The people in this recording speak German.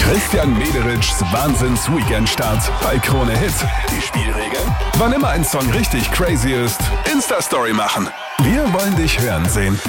Christian Mederitschs Wahnsinns-Weekend-Start bei Krone Hit. Die Spielregeln: wann immer ein Song richtig crazy ist, Insta-Story machen. Wir wollen dich hören sehen.